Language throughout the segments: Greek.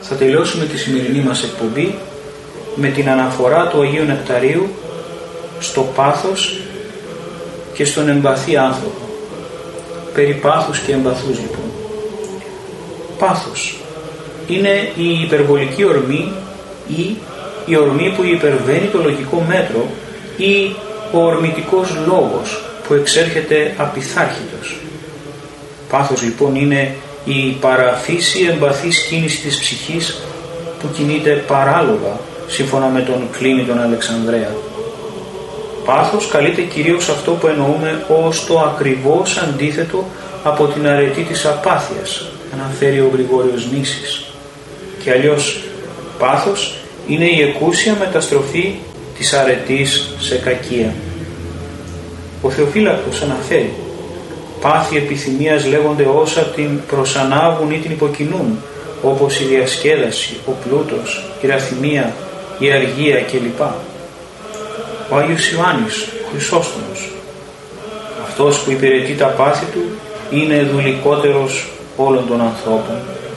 θα τελειώσουμε τη σημερινή μας εκπομπή με την αναφορά του Αγίου Νεκταρίου στο πάθος και στον εμπαθή άνθρωπο. Περί πάθους και εμπαθούς λοιπόν. Πάθος είναι η υπερβολική ορμή ή η ορμή που υπερβαίνει το λογικό μέτρο ή ο ορμητικός λόγος που εξέρχεται απειθάρχητος. Πάθος λοιπόν είναι η παραφύση εμπαθής κίνηση της ψυχής που κινείται παράλογα σύμφωνα με τον Κλίνη τον Αλεξανδρέα. Πάθος καλείται κυρίως αυτό που εννοούμε ως το ακριβώς αντίθετο από την αρετή της απάθειας, αναφέρει ο Γρηγόριος Νήσης. Και αλλιώς πάθος είναι η εκούσια μεταστροφή της αρετής σε κακία. Ο Θεοφύλακτος αναφέρει «Πάθη επιθυμίας λέγονται όσα την προσανάβουν ή την υποκινούν, όπως η διασκέδαση, ο πλούτος, η ραθυμία, η αργία κλπ». Ο Άγιος Ιωάννης, ο Χρυσόστομος, αυτός που υπηρετεί τα πάθη του είναι δουλικότερος όλων των ανθρώπων.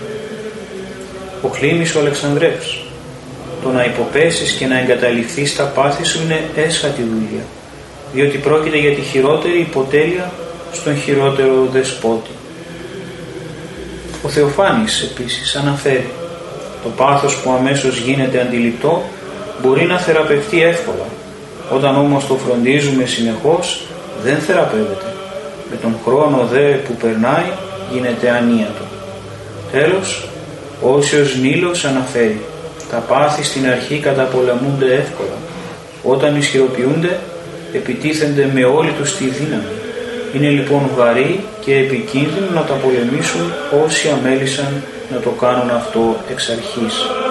Ο Κλήμης ο Αλεξανδρεύς, το να υποπέσεις και να εγκαταλειφθείς τα πάθη σου είναι έσχατη δουλειά, διότι πρόκειται για τη χειρότερη υποτέλεια στον χειρότερο δεσπότη. Ο Θεοφάνης επίσης αναφέρει το πάθος που αμέσως γίνεται αντιληπτό μπορεί να θεραπευτεί εύκολα, όταν όμως το φροντίζουμε συνεχώς δεν θεραπεύεται, με τον χρόνο δε που περνάει γίνεται ανίατο. Τέλος, ο Όσιος Νήλος αναφέρει τα πάθη στην αρχή καταπολεμούνται εύκολα, όταν ισχυροποιούνται επιτίθενται με όλη τους τη δύναμη. Είναι λοιπόν βαρύ και επικίνδυνο να τα πολεμήσουν όσοι αμέλησαν να το κάνουν αυτό εξ αρχής.